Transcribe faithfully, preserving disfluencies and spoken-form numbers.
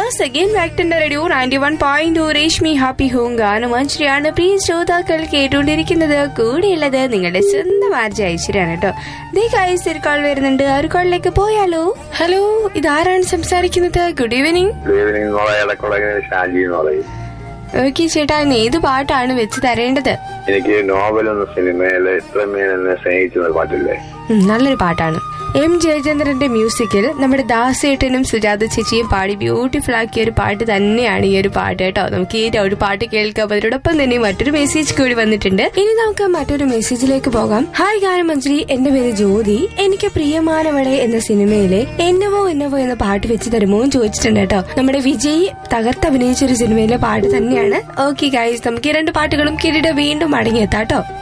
Yes again back to radio ninety one point two Reshmi happy home ഗാനമഞ്ജരിയാണ് പ്രിയ ശ്രോതാക്കൾ കേട്ടുകൊണ്ടിരിക്കുന്നത്. കൂടെയുള്ളത് നിങ്ങളുടെ സ്വന്തം ആർജ ഐശ്വര്യാണ് കേട്ടോ. ദേ ഗൈസ് ഒരു കോൾ വരുന്നുണ്ട്. ആ ഒരു കോളിലേക്ക് പോയാലോ? ഹലോ, ഇതാരാണ് സംസാരിക്കുന്നത്? Good evening. ഓക്കെ ചേട്ടാ, ഏത് പാട്ടാണ് വെച്ച് തരേണ്ടത്? എനിക്ക് നോവൽ എന്ന സിനിമയിലെ ഇത്രമേൽ എന്നെ സ്നേഹിച്ചെന്ന പാട്ടില്ലേ, നല്ലൊരു പാട്ടാണ്. എം ജയചന്ദ്രന്റെ മ്യൂസിക്കിൽ നമ്മുടെ ദാസേട്ടനും സുജാത ചേച്ചിയും പാടി ബ്യൂട്ടിഫുൾ ആക്കിയ ഒരു പാട്ട് തന്നെയാണ് ഈ ഒരു പാട്ട് കേട്ടോ. നമുക്ക് ഈ ഒരു പാട്ട് കേൾക്കാം. അതിനോടൊപ്പം തന്നെ മറ്റൊരു മെസ്സേജ് കൂടി വന്നിട്ടുണ്ട്. ഇനി നമുക്ക് മറ്റൊരു മെസ്സേജിലേക്ക് പോകാം. ഹായ് ഗാനമഞ്ജരി, എന്റെ പേര് ജ്യോതി. എനിക്ക് പ്രിയമാനവളെ എന്ന സിനിമയിലെ എന്നവോ എന്നവോ എന്ന പാട്ട് വെച്ച് തരുമോ എന്ന് ചോദിച്ചിട്ടുണ്ട് കേട്ടോ. നമ്മുടെ വിജയ് തകർത്ത് അഭിനയിച്ച ഒരു സിനിമയിലെ പാട്ട് തന്നെയാണ്. ഓക്കെ ഗൈസ്, നമുക്ക് ഈ രണ്ട് പാട്ടുകളും കേട്ടിട്ട് വീണ്ടും മടങ്ങിയെത്താട്ടോ.